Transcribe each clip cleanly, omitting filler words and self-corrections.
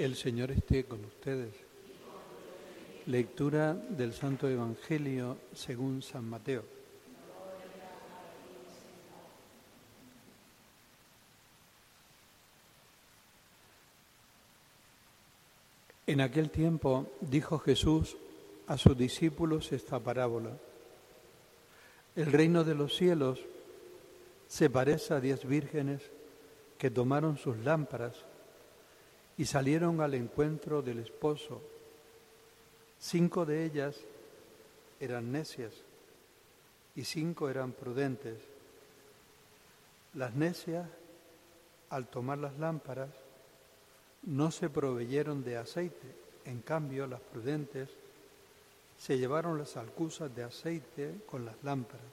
El Señor esté con ustedes. Lectura del Santo Evangelio según San Mateo. En aquel tiempo dijo Jesús a sus discípulos esta parábola. El reino de los cielos se parece a 10 vírgenes que tomaron sus lámparas y salieron al encuentro del esposo. 5 de ellas eran necias y 5 eran prudentes. Las necias, al tomar las lámparas, no se proveyeron de aceite. En cambio, las prudentes se llevaron las alcuzas de aceite con las lámparas.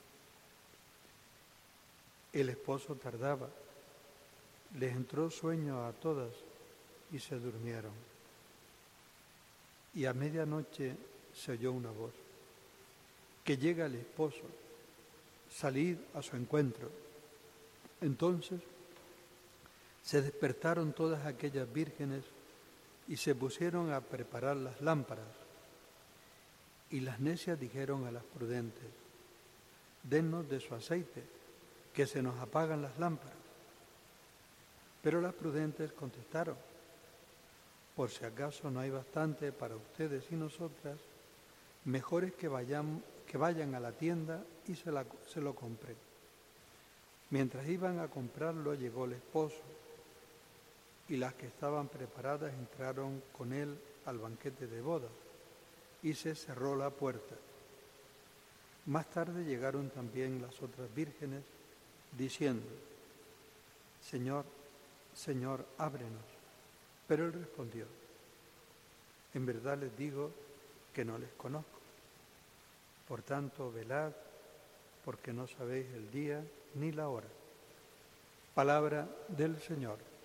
El esposo tardaba. Les entró sueño a todas y se durmieron. Y a medianoche se oyó una voz: que llega el esposo, salid a su encuentro. Entonces se despertaron todas aquellas vírgenes y se pusieron a preparar las lámparas. Y las necias dijeron a las prudentes: dennos de su aceite, que se nos apagan las lámparas. Pero las prudentes contestaron: por si acaso no hay bastante para ustedes y nosotras, mejor es que vayan a la tienda y se lo compren. Mientras iban a comprarlo, llegó el esposo, y las que estaban preparadas entraron con él al banquete de bodas, y se cerró la puerta. Más tarde llegaron también las otras vírgenes, diciendo: Señor, Señor, ábrenos. Pero él respondió: en verdad les digo que no les conozco. Por tanto, velad, porque no sabéis el día ni la hora. Palabra del Señor.